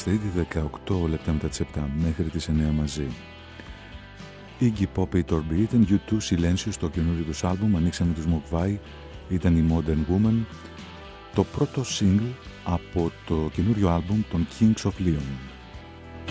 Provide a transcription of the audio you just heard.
Είμαστε ήδη 18 λεπτά μετά τις 7 μέχρι τις 9 μαζί. Iggy Pop, It or Be It, U2, Silencio στο καινούριο τους άλμπουμ. Ανοίξαμε τους Mogwai, ήταν η Modern Woman, το πρώτο single από το καινούριο άλμπουμ των Kings of Leon.